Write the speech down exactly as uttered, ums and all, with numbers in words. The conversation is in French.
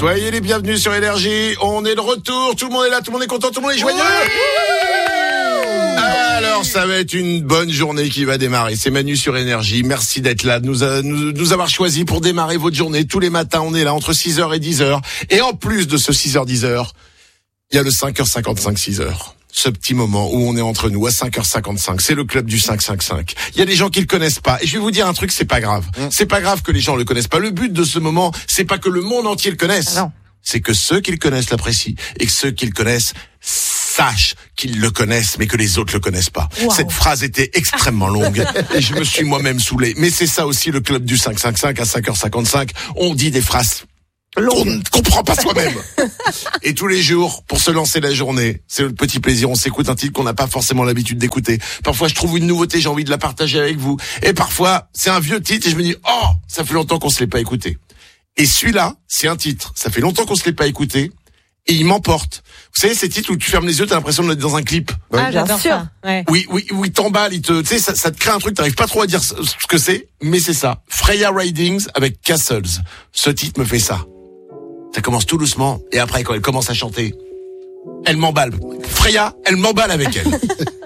Soyez les bienvenus sur Énergie. On est de retour. Tout le monde est là, tout le monde est content, tout le monde est joyeux. Alors, ça va être une bonne journée qui va démarrer. C'est Manu sur Énergie. Merci d'être là, de nous, a, nous, nous avoir choisi pour démarrer votre journée. Tous les matins, on est là entre six heures et dix heures. Et en plus de ce six heures dix heures, il y a le cinq heures cinquante-cinq six heures. Ce petit moment où on est entre nous à cinq heures cinquante-cinq, c'est le club du cinq cinq cinq. Il y a des gens qui le connaissent pas et je vais vous dire un truc, c'est pas grave. Mmh. C'est pas grave que les gens le connaissent pas. Le but de ce moment, c'est pas que le monde entier le connaisse. Non. C'est que ceux qui le connaissent l'apprécient et que ceux qui le connaissent sachent qu'ils le connaissent mais que les autres le connaissent pas. Wow. Cette phrase était extrêmement longue et je me suis moi-même saoulé. Mais c'est ça aussi le club du cinq cinq cinq à cinq heures cinquante-cinq. On dit des phrases qu'on ne comprend pas soi-même. Et tous les jours, pour se lancer la journée, c'est le petit plaisir, on s'écoute un titre qu'on n'a pas forcément l'habitude d'écouter. Parfois, je trouve une nouveauté, j'ai envie de la partager avec vous. Et parfois, c'est un vieux titre et je me dis, oh, ça fait longtemps qu'on se l'est pas écouté. Et celui-là, c'est un titre, ça fait longtemps qu'on se l'est pas écouté. Et il m'emporte. Vous savez, ces titres où tu fermes les yeux, t'as l'impression d'être dans un clip. Ah, bien sûr. Ça. Ouais. Oui, oui, oui, il t'emballe, il te, tu sais, ça, ça te crée un truc, t'arrives pas trop à dire ce que c'est, mais c'est ça. Freya Ridings avec Castles. Ce titre me fait ça. Ça commence tout doucement, et après, quand elle commence à chanter, elle m'emballe. Freya, elle m'emballe avec elle.